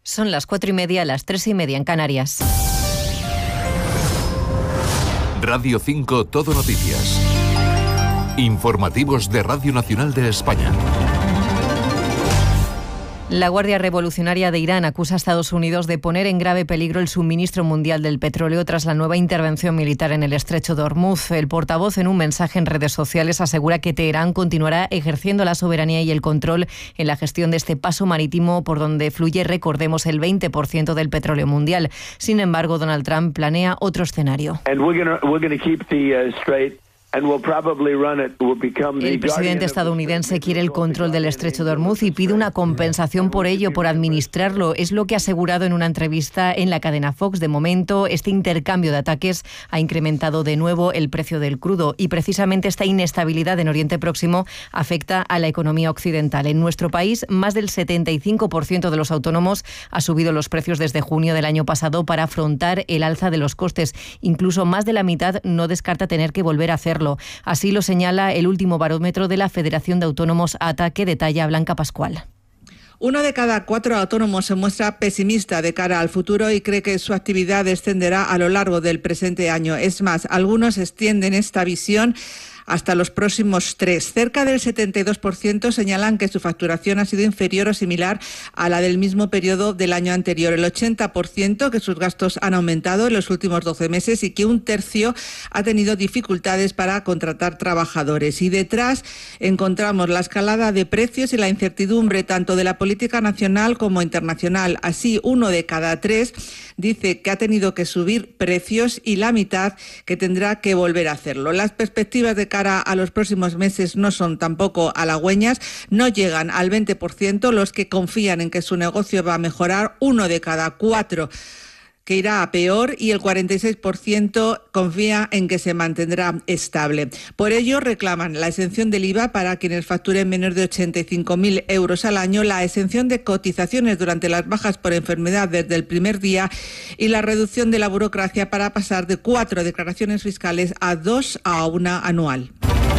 Son las 4:30, las 3:30 en Canarias. Radio 5 Todo Noticias. Informativos de Radio Nacional de España. La Guardia Revolucionaria de Irán acusa a Estados Unidos de poner en grave peligro el suministro mundial del petróleo tras la nueva intervención militar en el estrecho de Hormuz. El portavoz, en un mensaje en redes sociales, asegura que Teherán continuará ejerciendo la soberanía y el control en la gestión de este paso marítimo por donde fluye, recordemos, el 20% del petróleo mundial. Sin embargo, Donald Trump planea otro escenario. El presidente estadounidense quiere el control del estrecho de Hormuz y pide una compensación por ello, por administrarlo. Es lo que ha asegurado en una entrevista en la cadena Fox. De momento, este intercambio de ataques ha incrementado de nuevo el precio del crudo y precisamente esta inestabilidad en Oriente Próximo afecta a la economía occidental. En nuestro país, más del 75% de los autónomos ha subido los precios desde junio del año pasado para afrontar el alza de los costes. Incluso más de la mitad no descarta tener que volver a hacerlo. Así lo señala el último barómetro de la Federación de Autónomos ATA, que detalla Blanca Pascual. 1 de cada 4 autónomos se muestra pesimista de cara al futuro y cree que su actividad descenderá a lo largo del presente año. Es más, algunos extienden esta visión hasta los próximos 3. Cerca del 72% señalan que su facturación ha sido inferior o similar a la del mismo periodo del año anterior. El 80% que sus gastos han aumentado en los últimos 12 meses y que 1/3 ha tenido dificultades para contratar trabajadores. Y detrás encontramos la escalada de precios y la incertidumbre tanto de la política nacional como internacional. Así, 1 de cada 3 dice que ha tenido que subir precios y la mitad que tendrá que volver a hacerlo. Las perspectivas de cara a los próximos meses no son tampoco halagüeñas, no llegan al 20% los que confían en que su negocio va a mejorar, 1 de cada 4 que irá a peor y el 46% confía en que se mantendrá estable. Por ello reclaman la exención del IVA para quienes facturen menos de 85.000 euros al año, la exención de cotizaciones durante las bajas por enfermedad desde el primer día y la reducción de la burocracia para pasar de 4 declaraciones fiscales a 2 a 1 anual.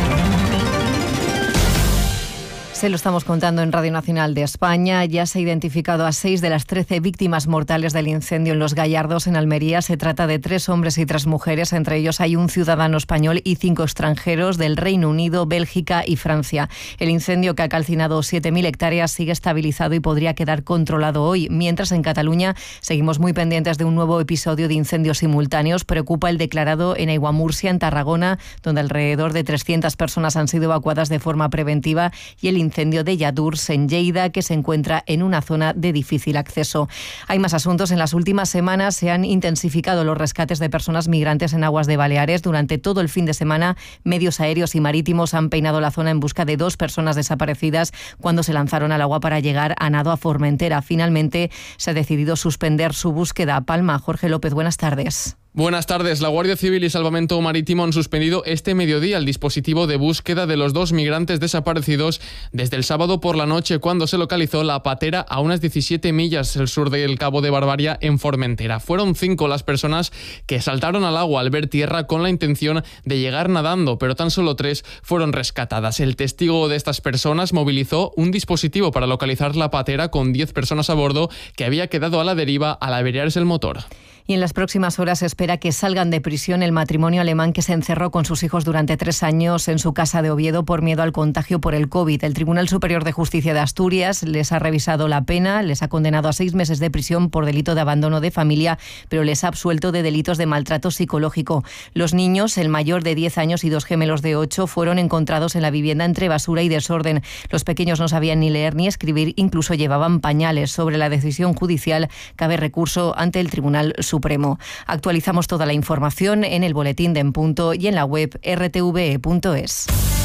Se lo estamos contando en Radio Nacional de España. Ya se ha identificado a 6 de las 13 víctimas mortales del incendio en Los Gallardos, en Almería. Se trata de 3 hombres y 3 mujeres. Entre ellos hay un ciudadano español y 5 extranjeros del Reino Unido, Bélgica y Francia. El incendio, que ha calcinado 7.000 hectáreas, sigue estabilizado y podría quedar controlado hoy. Mientras, en Cataluña seguimos muy pendientes de un nuevo episodio de incendios simultáneos. Preocupa el declarado en Aiguamúrcia, en Tarragona, donde alrededor de 300 personas han sido evacuadas de forma preventiva, y el incendio de Lladurs, en Lleida, que se encuentra en una zona de difícil acceso. Hay más asuntos. En las últimas semanas se han intensificado los rescates de personas migrantes en aguas de Baleares. Durante todo el fin de semana, medios aéreos y marítimos han peinado la zona en busca de 2 personas desaparecidas cuando se lanzaron al agua para llegar a nado a Formentera. Finalmente se ha decidido suspender su búsqueda. Palma, Jorge López, buenas tardes. Buenas tardes. La Guardia Civil y Salvamento Marítimo han suspendido este mediodía el dispositivo de búsqueda de los 2 migrantes desaparecidos desde el sábado por la noche, cuando se localizó la patera a unas 17 millas al sur del Cabo de Barbaria, en Formentera. Fueron 5 las personas que saltaron al agua al ver tierra con la intención de llegar nadando, pero tan solo 3 fueron rescatadas. El testigo de estas personas movilizó un dispositivo para localizar la patera con 10 personas a bordo, que había quedado a la deriva al averiarse el motor. Y en las próximas horas se espera que salgan de prisión el matrimonio alemán que se encerró con sus hijos durante 3 años en su casa de Oviedo por miedo al contagio por el COVID. El Tribunal Superior de Justicia de Asturias les ha revisado la pena, les ha condenado a 6 meses de prisión por delito de abandono de familia, pero les ha absuelto de delitos de maltrato psicológico. Los niños, el mayor de 10 años y 2 gemelos de 8, fueron encontrados en la vivienda entre basura y desorden. Los pequeños no sabían ni leer ni escribir, incluso llevaban pañales. Sobre la decisión judicial cabe recurso ante el Tribunal Supremo. Actualizamos toda la información en el boletín de En Punto y en la web rtve.es.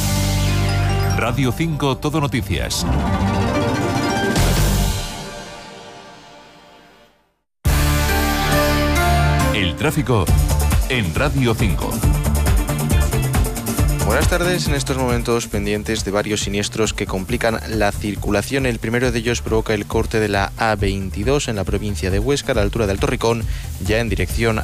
Radio 5 Todo Noticias. El tráfico en Radio 5. Buenas tardes. En estos momentos pendientes de varios siniestros que complican la circulación. El primero de ellos provoca el corte de la A22 en la provincia de Huesca, a la altura del Torricón, ya en dirección